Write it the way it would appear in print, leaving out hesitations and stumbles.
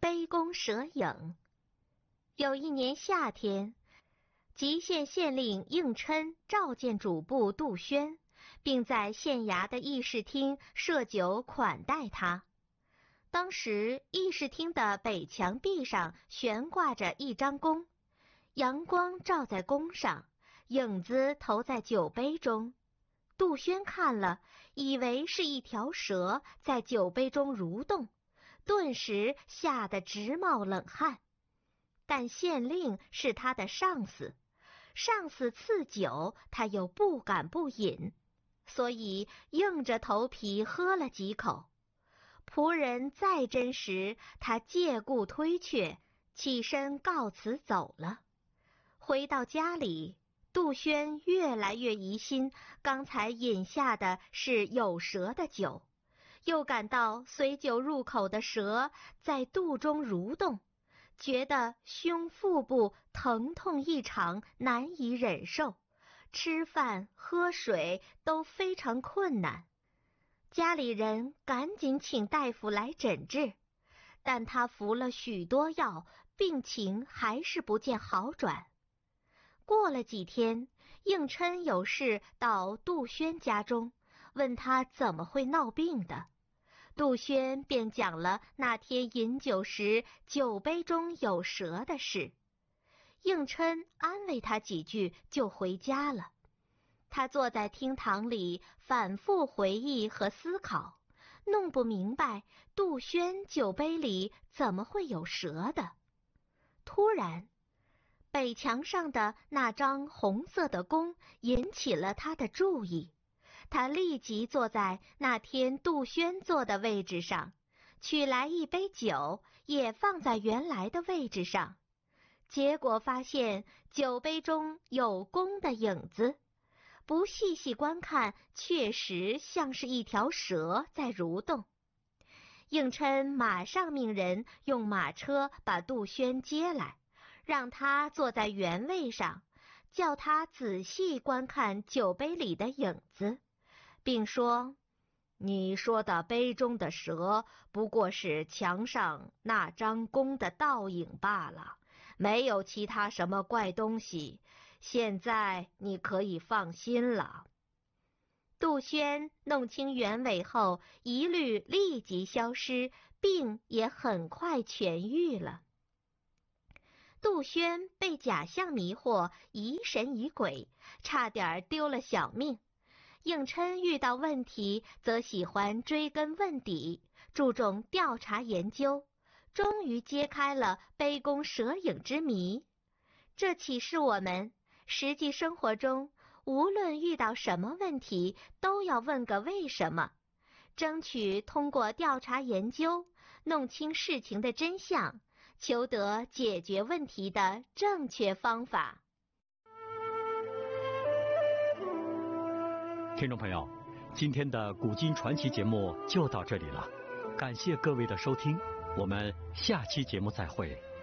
杯弓蛇影。有一年夏天，吉县县令应琛召见主簿杜轩，并在县衙的议事厅设酒款待他。当时议事厅的北墙壁上悬挂着一张弓，阳光照在弓上，影子投在酒杯中。杜轩看了，以为是一条蛇在酒杯中蠕动，顿时吓得直冒冷汗。但县令是他的上司，上司赐酒，他又不敢不饮，所以硬着头皮喝了几口。仆人再斟时，他借故推却，起身告辞走了。回到家里，杜轩越来越疑心刚才饮下的是有蛇的酒，又感到随酒入口的蛇在肚中蠕动，觉得胸腹部疼痛异常，难以忍受，吃饭喝水都非常困难。家里人赶紧请大夫来诊治，但他服了许多药，病情还是不见好转。过了几天，应琛有事到杜轩家中，问他怎么会闹病的。杜轩便讲了那天饮酒时酒杯中有蛇的事。应琛安慰他几句就回家了。他坐在厅堂里反复回忆和思考，弄不明白杜轩酒杯里怎么会有蛇的。突然，北墙上的那张红色的弓引起了他的注意，他立即坐在那天杜轩坐的位置上，取来一杯酒，也放在原来的位置上。结果发现酒杯中有弓的影子，不细细观看，确实像是一条蛇在蠕动。应琛马上命人用马车把杜轩接来，让他坐在原位上，叫他仔细观看酒杯里的影子，并说：你说的杯中的蛇不过是墙上那张弓的倒影罢了，没有其他什么怪东西，现在你可以放心了。杜轩弄清原委后，疑虑立即消失，病也很快痊愈了。杜轩被假象迷惑，疑神疑鬼，差点丢了小命。应琛遇到问题，则喜欢追根问底，注重调查研究，终于揭开了杯弓蛇影之谜。这启示我们，实际生活中，无论遇到什么问题，都要问个为什么，争取通过调查研究，弄清事情的真相，求得解决问题的正确方法。 听众朋友，今天的古今传奇节目就到这里了，感谢各位的收听，我们下期节目再会。